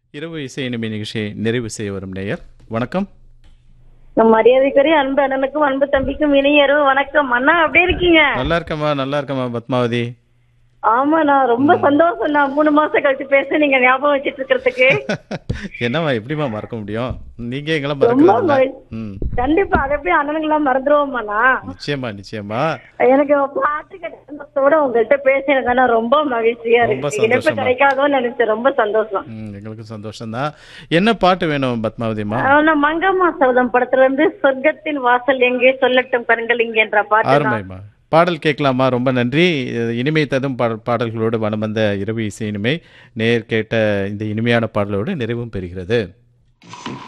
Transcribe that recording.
இரவு இசை இனிமை நிகழ்ச்சியை நிறைவு செய்ய வரும் நேயர். வணக்கம். நம் மரியாதைக்குரிய அன்பு அண்ணனுக்கும் அன்பு தம்பிக்கும் இனிய இரவு வணக்கம். அண்ணா அப்படியே இருக்கீங்க? நல்லா இருக்கமா பத்மாவதி. ஆமா, நான் ரொம்ப சந்தோஷம். நான் 3 மாசம் கழிச்சு பேச நீங்க ஞாபகம் வச்சிட்டு இருக்கிறதுக்கு. என்னம்மா எப்படிம்மா மறக்க முடியும்? நீங்க எங்களை ரொம்ப மறக்கிறது இல்ல. கண்டிப்பா அதை போய் அண்ணனுங்கெல்லாம் மறந்துருவோமாண்ணா? நிச்சயமா. எனக்கு பாட்டு கேட்ட சந்தோஷத்தோட உங்கள்கிட்ட பேசினது அண்ணா ரொம்ப மகிழ்ச்சியா ரொம்ப இருக்கு. இணைப்பு சந்தோஷமா. கிடைக்காதோன்னு நினைச்சேன். ரொம்ப சந்தோஷம். எங்களுக்கும் சந்தோஷம்தான். என்ன பாட்டு வேணும் பத்மாவதிமா? நான் மங்கம்மா சபதம் படத்துல இருந்து சொர்க்கத்தின் வாசல் எங்கே சொல்லட்டும் கண்கள் இங்கேன்ற பாட்டு தான். அருமைமா. பாடல் கேட்கலாமா? ரொம்ப நன்றி. இனிமை தரும் பாடல்களோடு வனம் வந்த இரவு இசை இனிமை நேர் கேட்ட இந்த இனிமையான பாடலோடு நிறைவும் பெறுகிறது.